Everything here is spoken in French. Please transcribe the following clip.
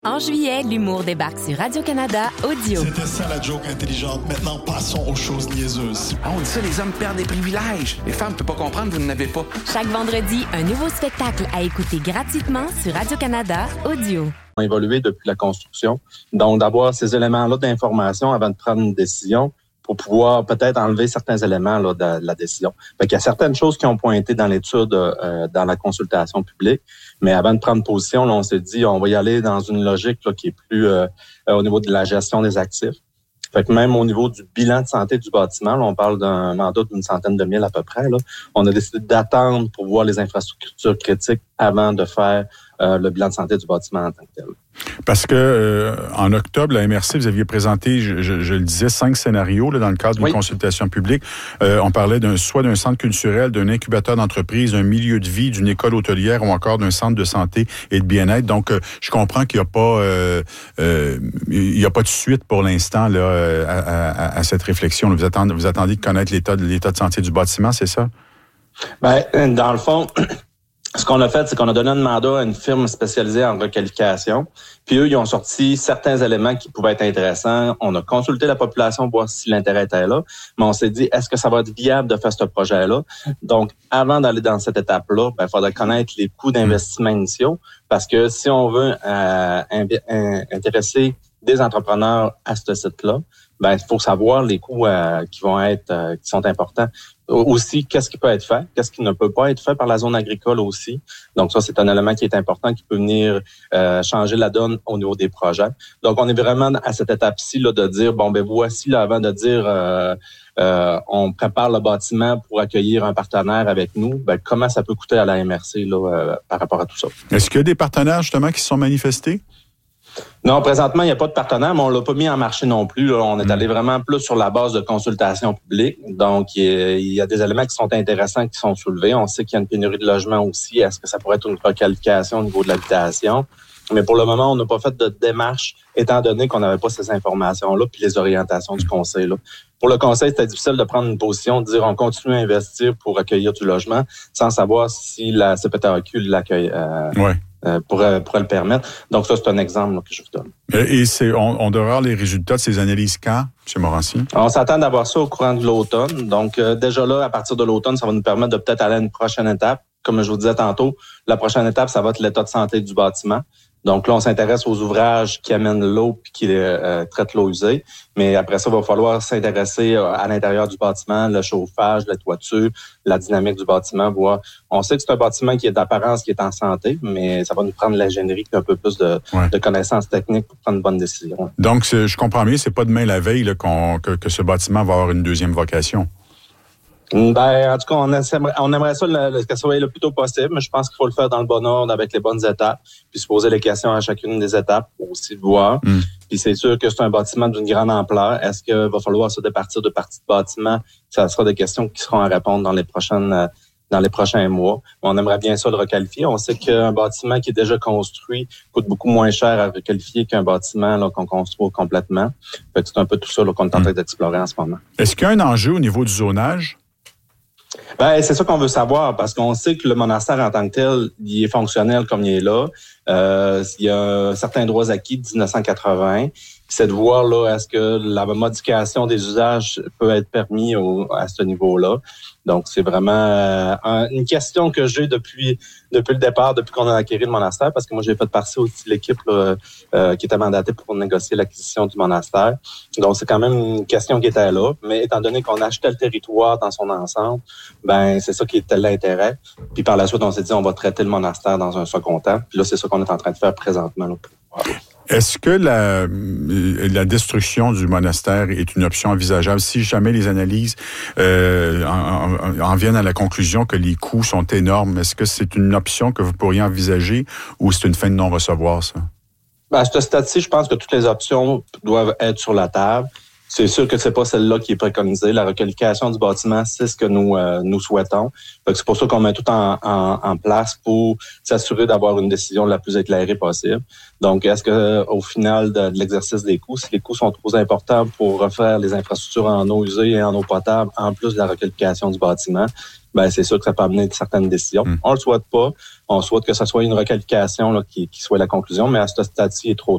En juillet, l'humour débarque sur Radio-Canada Audio. C'était ça la joke intelligente. Maintenant, passons aux choses niaiseuses. Ah, on dit ça, les hommes perdent des privilèges. Les femmes ne peuvent pas comprendre, vous n'avez pas. Chaque vendredi, un nouveau spectacle à écouter gratuitement sur Radio-Canada Audio. On a évolué depuis la construction. Donc, d'avoir ces éléments-là d'information avant de prendre une décision pour pouvoir peut-être enlever certains éléments là, de la décision. Fait qu'il y a certaines choses qui ont pointé dans l'étude, dans la consultation publique, mais avant de prendre position, là, on s'est dit on va y aller dans une logique là, qui est plus au niveau de la gestion des actifs. Fait que même au niveau du bilan de santé du bâtiment, là, on parle d'un mandat d'une 100 000 à peu près. Là, on a décidé d'attendre pour voir les infrastructures critiques avant de faire le bilan de santé du bâtiment en tant que tel. Parce que en octobre, la MRC, vous aviez présenté, je le disais, 5 scénarios là, dans le cadre d'une consultation publique. On parlait soit d'un centre culturel, d'un incubateur d'entreprise, d'un milieu de vie, d'une école hôtelière ou encore d'un centre de santé et de bien-être. Donc, je comprends qu'il n'y a pas de suite pour l'instant là à cette réflexion. Vous attendez de connaître l'état de santé du bâtiment, c'est ça? Ben, dans le fond. Ce qu'on a fait, c'est qu'on a donné un mandat à une firme spécialisée en requalification. Puis eux, ils ont sorti certains éléments qui pouvaient être intéressants. On a consulté la population pour voir si l'intérêt était là. Mais on s'est dit, est-ce que ça va être viable de faire ce projet-là? Donc, avant d'aller dans cette étape-là, il faudrait connaître les coûts d'investissement initiaux. Parce que si on veut intéresser des entrepreneurs à ce site-là, il faut savoir les coûts qui sont importants. Aussi, qu'est-ce qui peut être fait, qu'est-ce qui ne peut pas être fait par la zone agricole aussi. Donc ça, c'est un élément qui est important, qui peut venir changer la donne au niveau des projets. Donc, on est vraiment à cette étape-ci là, de dire, voici, là, avant de dire on prépare le bâtiment pour accueillir un partenaire avec nous, comment ça peut coûter à la MRC là, par rapport à tout ça. Est-ce qu'il y a des partenaires, justement, qui se sont manifestés? Non, présentement, il n'y a pas de partenaire, mais on l'a pas mis en marché non plus. Là. On est allé vraiment plus sur la base de consultation publique. Donc, il y a des éléments qui sont intéressants, qui sont soulevés. On sait qu'il y a une pénurie de logements aussi. Est-ce que ça pourrait être une requalification au niveau de l'habitation? Mais pour le moment, on n'a pas fait de démarche, étant donné qu'on n'avait pas ces informations-là, puis les orientations du conseil. Là. Pour le conseil, c'était difficile de prendre une position, de dire on continue à investir pour accueillir du logement, sans savoir si la CPTAQ l'accueille. Pourrait le permettre. Donc, ça, c'est un exemple là, que je vous donne. Et on devrait avoir les résultats de ces analyses quand, M. Morancy? On s'attend d'avoir ça au courant de l'automne. Donc, déjà là, à partir de l'automne, ça va nous permettre de peut-être aller à une prochaine étape. Comme je vous disais tantôt, la prochaine étape, ça va être l'état de santé du bâtiment. Donc là, on s'intéresse aux ouvrages qui amènent l'eau puis qui traitent l'eau usée. Mais après ça, il va falloir s'intéresser à l'intérieur du bâtiment, le chauffage, la toiture, la dynamique du bâtiment. On sait que c'est un bâtiment qui est d'apparence, qui est en santé, mais ça va nous prendre l'ingénierie et un peu plus de connaissances techniques pour prendre une bonne décision. Donc, je comprends bien, c'est pas demain la veille là, que ce bâtiment va avoir une deuxième vocation. En tout cas, on aimerait ça que ça soit le plus tôt possible, mais je pense qu'il faut le faire dans le bon ordre avec les bonnes étapes, puis se poser les questions à chacune des étapes pour aussi le voir. Puis c'est sûr que c'est un bâtiment d'une grande ampleur. Est-ce qu'il va falloir se départir de parties de bâtiment? Ça sera des questions qui seront à répondre dans les prochains mois. On aimerait bien ça le requalifier. On sait qu'un bâtiment qui est déjà construit coûte beaucoup moins cher à requalifier qu'un bâtiment là, qu'on construit complètement. Fait que c'est un peu tout ça là, qu'on est en train d'explorer en ce moment. Est-ce qu'il y a un enjeu au niveau du zonage? C'est ça qu'on veut savoir, parce qu'on sait que le monastère en tant que tel, il est fonctionnel comme il est là. Il y a certains droits acquis de 1980. C'est de voir là, est-ce que la modification des usages peut être permis à ce niveau-là. Donc, c'est vraiment une question que j'ai depuis le départ, depuis qu'on a acquis le monastère, parce que moi, j'ai fait partie aussi de l'équipe là, qui était mandatée pour négocier l'acquisition du monastère. Donc, c'est quand même une question qui était là. Mais étant donné qu'on achetait le territoire dans son ensemble, c'est ça qui était l'intérêt. Puis par la suite, on s'est dit, on va traiter le monastère dans un second temps. Puis là, c'est ça qu'on est en train de faire présentement. Là. Est-ce que la destruction du monastère est une option envisageable si jamais les analyses en viennent à la conclusion que les coûts sont énormes? Est-ce que c'est une option que vous pourriez envisager ou c'est une fin de non-recevoir, ça? À ce stade-ci, je pense que toutes les options doivent être sur la table. C'est sûr que c'est pas celle-là qui est préconisée. La requalification du bâtiment, c'est ce que nous souhaitons. Fait que c'est pour ça qu'on met tout en place pour s'assurer d'avoir une décision la plus éclairée possible. Donc, est-ce que au final de l'exercice des coûts, si les coûts sont trop importants pour refaire les infrastructures en eau usée et en eau potable, en plus de la requalification du bâtiment, ben c'est sûr que ça peut amener certaines décisions. On le souhaite pas. On souhaite que ce soit une requalification là, qui soit la conclusion, mais à ce stade-ci, il est trop